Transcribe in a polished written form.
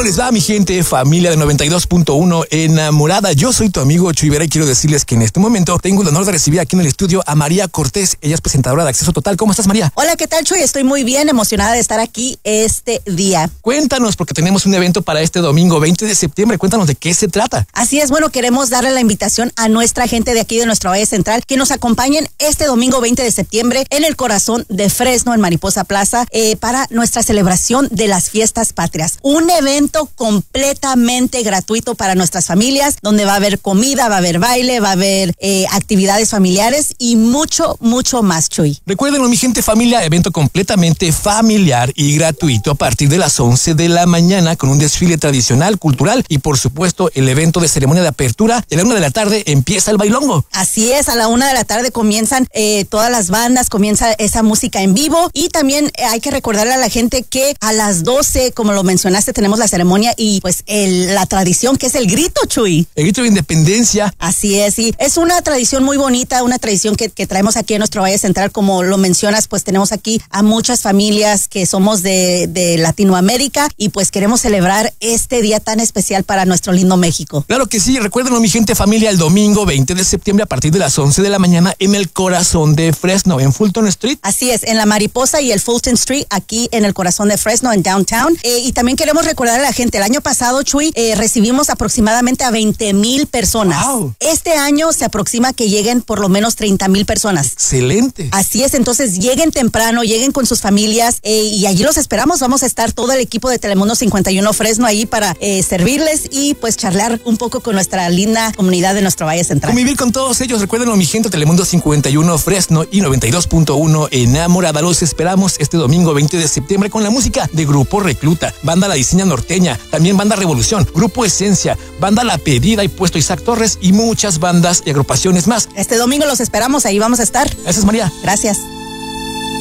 ¿Cómo les va, mi gente, familia de 92.1 enamorada? Yo soy tu amigo Chuy Vera y quiero decirles que en este momento tengo el honor de recibir aquí en el estudio a María Cortés. Ella es presentadora de Acceso Total. ¿Cómo estás, María? Hola, ¿qué tal, Chuy? Estoy muy bien, emocionada de estar aquí este día. Cuéntanos, porque tenemos un evento para este domingo 20 de septiembre. Cuéntanos de qué se trata. Así es, bueno, queremos darle la invitación a nuestra gente de aquí de nuestra Valle Central que nos acompañen este domingo 20 de septiembre en el corazón de Fresno, en Mariposa Plaza, para nuestra celebración de las fiestas patrias. Un evento completamente gratuito para nuestras familias, donde va a haber comida, va a haber baile, va a haber actividades familiares y mucho, mucho más, Chuy. Recuérdenlo, mi gente, familia, evento completamente familiar y gratuito a partir de las 11 de la mañana con un desfile tradicional, cultural y, por supuesto, el evento de ceremonia de apertura. Y a la 1 de la tarde empieza el bailongo. Así es, a la 1 de la tarde comienzan todas las bandas, comienza esa música en vivo y también hay que recordarle a la gente que a las 12, como lo mencionaste, tenemos la ceremonia y pues la tradición que es el grito, Chuy. El grito de independencia. Así es, sí. Es una tradición muy bonita, una tradición que traemos aquí en nuestro Valle Central, como lo mencionas, pues tenemos aquí a muchas familias que somos de Latinoamérica y pues queremos celebrar este día tan especial para nuestro lindo México. Claro que sí, recuérdenlo, mi gente, familia, el domingo 20 de septiembre a partir de las 11 de la mañana en el corazón de Fresno, en Fulton Street. Así es, en la Mariposa y el Fulton Street, aquí en el corazón de Fresno, en Downtown. Y también queremos recordar a la gente, el año pasado, Chuy, recibimos aproximadamente a 20,000 personas. Wow. Este año se aproxima que lleguen por lo menos 30,000 personas. Excelente. Así es, entonces lleguen temprano, lleguen con sus familias y allí los esperamos. Vamos a estar todo el equipo de Telemundo 51 Fresno ahí para servirles y pues charlar un poco con nuestra linda comunidad de nuestro Valle Central. Convivir con todos ellos. Recuérdenlo, mi gente, Telemundo 51 Fresno y 92.1 enamorada. Los esperamos este domingo 20 de septiembre con la música de Grupo Recluta, Banda La Diseña Norteña, también Banda Revolución, Grupo Esencia, Banda La Pedida y Puesto Isaac Torres y muchas bandas y agrupaciones más. Este domingo los esperamos, ahí vamos a estar. Gracias, María. Gracias.